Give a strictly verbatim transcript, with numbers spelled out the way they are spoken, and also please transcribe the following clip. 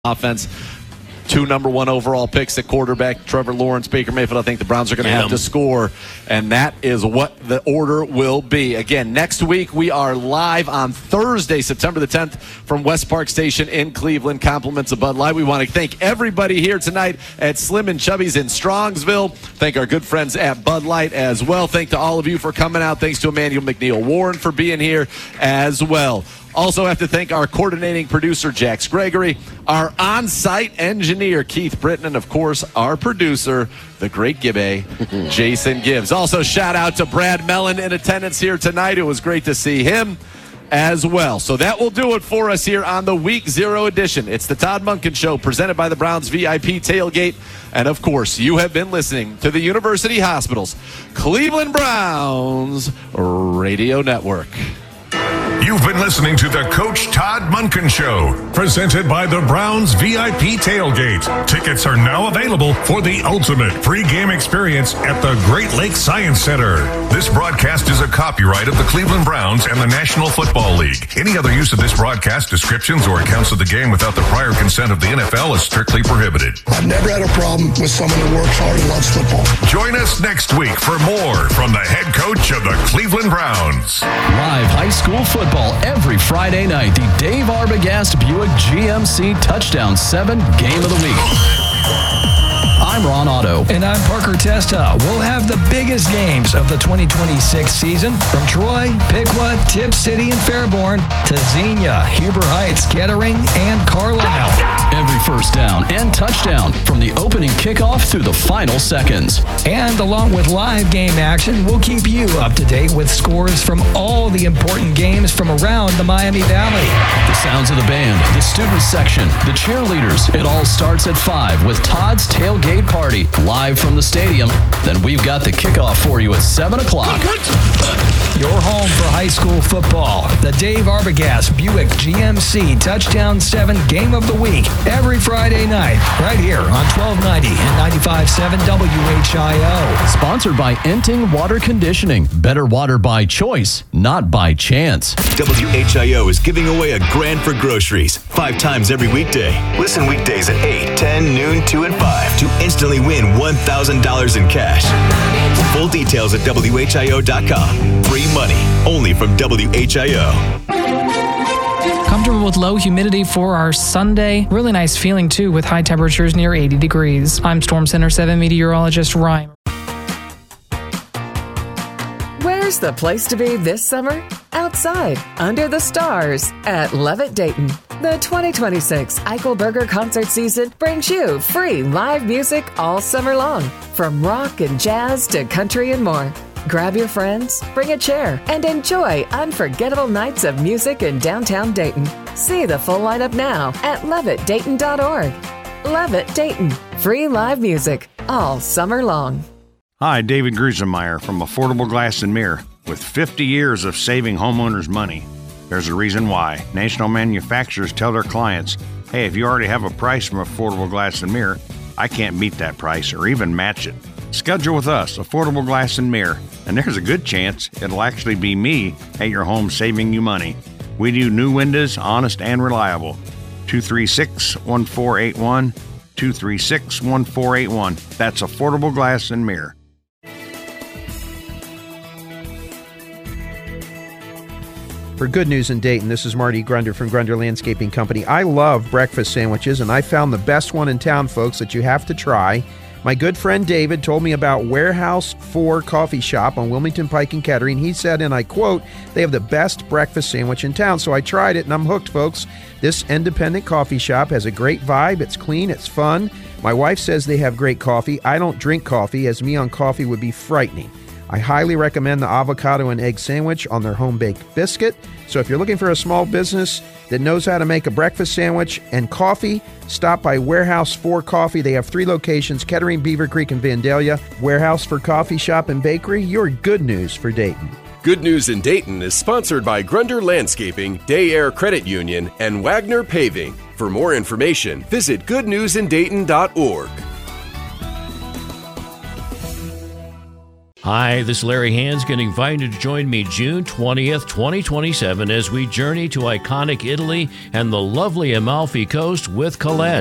offense. Two number one overall picks at quarterback, Trevor Lawrence, Baker Mayfield. I think the Browns are going to have to score, and that is what the order will be. Again, next week we are live on Thursday, September the tenth, from West Park Station in Cleveland. Compliments of Bud Light. We want to thank everybody here tonight at Slim and Chubby's in Strongsville. Thank our good friends at Bud Light as well. Thank to all of you for coming out. Thanks to Emmanuel McNeil Warren for being here as well. Also have to thank our coordinating producer, Jax Gregory, our on-site engineer, Keith Britton, and, of course, our producer, the great Gibbe, Jason Gibbs. Also, shout out to Brad Mellon in attendance here tonight. It was great to see him as well. So that will do it for us here on the Week Zero edition. It's the Todd Monken Show, presented by the Browns V I P Tailgate. And, of course, you have been listening to the University Hospital's Cleveland Browns Radio Network. You've been listening to the Coach Todd Monken Show, presented by the Browns V I P Tailgate. Tickets are now available for the ultimate pregame experience at the Great Lakes Science Center. This broadcast is a copyright of the Cleveland Browns and the National Football League. Any other use of this broadcast, descriptions, or accounts of the game without the prior consent of the N F L is strictly prohibited. I've never had a problem with someone who works hard and loves football. Join us next week for more from the head coach of the Cleveland Browns. Live high school football every Friday night. The Dave Arbogast Buick G M C Touchdown seven Game of the Week. I'm Ron Otto. And I'm Parker Testa. We'll have the biggest games of the twenty twenty-six season from Troy, Piqua, Tip City, and Fairborn to Xenia, Huber Heights, Kettering, and Carlisle. Every first down and touchdown from the opening kickoff through the final seconds. And along with live game action, we'll keep you up to date with scores from all the important games from around the Miami Valley. The sounds of the band, the student section, the cheerleaders. It all starts at five with Todd's Tailgate Party live from the stadium. Then we've got the kickoff for you at seven o'clock. Your home for high school football. The Dave Arbogast Buick G M C Touchdown seven Game of the Week. Every Friday night, right here on twelve ninety and ninety-five point seven W H I O. Sponsored by Enting Water Conditioning. Better water by choice, not by chance. W H I O is giving away a grand for groceries five times every weekday. Listen weekdays at eight, ten, noon, two, and five to instantly win one thousand dollars in cash. Full details at W H I O dot com. Free money, only from W H I O. Comfortable with low humidity for our Sunday. Really nice feeling, too, with high temperatures near eighty degrees. I'm Storm Center seven meteorologist Ryan. Where's the place to be this summer? Outside, under the stars, at Levitt Dayton. The twenty twenty-six Eichelberger concert season brings you free live music all summer long, from rock and jazz to country and more. Grab your friends, bring a chair, and enjoy unforgettable nights of music in downtown Dayton. See the full lineup now at levitt dayton dot org. Levitt Dayton, free live music all summer long. Hi, David Grusenmeyer from Affordable Glass and Mirror. With fifty years of saving homeowners money, there's a reason why. National manufacturers tell their clients, hey, if you already have a price from Affordable Glass and Mirror, I can't beat that price or even match it. Schedule with us, Affordable Glass and Mirror, and there's a good chance it'll actually be me at your home saving you money. We do new windows, honest and reliable. two three six, one four eight one, two three six, one four eight one. That's Affordable Glass and Mirror. For Good News in Dayton, this is Marty Grunder from Grunder Landscaping Company. I love breakfast sandwiches, and I found the best one in town, folks, that you have to try. My good friend David told me about Warehouse four Coffee Shop on Wilmington Pike and Kettering. He said, and I quote, they have the best breakfast sandwich in town. So I tried it, and I'm hooked, folks. This independent coffee shop has a great vibe. It's clean. It's fun. My wife says they have great coffee. I don't drink coffee, as me on coffee would be frightening. I highly recommend the avocado and egg sandwich on their home-baked biscuit. So if you're looking for a small business that knows how to make a breakfast sandwich and coffee, stop by Warehouse four Coffee. They have three locations, Kettering, Beaver Creek, and Vandalia. Warehouse four Coffee Shop and Bakery, your good news for Dayton. Good News in Dayton is sponsored by Grunder Landscaping, Day Air Credit Union, and Wagner Paving. For more information, visit good news in dayton dot org. Hi, this is Larry Hansgen, inviting you to join me June twentieth, twenty twenty-seven as we journey to iconic Italy and the lovely Amalfi Coast with Colette.